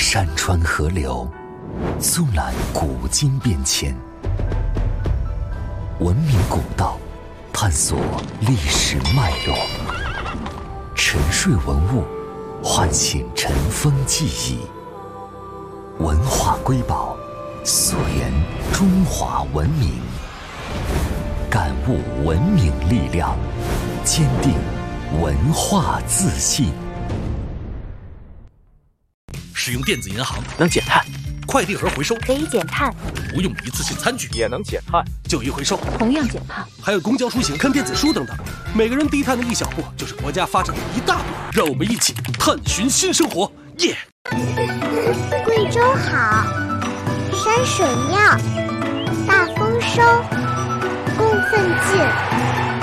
山川河流，纵览古今变迁，文明古道，探索历史脉络，沉睡文物，唤醒尘封记忆。文化瑰宝，溯源中华文明，感悟文明力量，坚定文化自信。 使用电子银行能减碳， 快递盒回收可以减碳， 不用一次性餐具也能减碳， 旧衣回收同样减碳， 还有公交出行、看电子书等等，每个人低碳的一小步，就是国家发展的一大步。让我们一起探寻新生活，耶！ 贵州好，山水妙，大丰收，供奉季。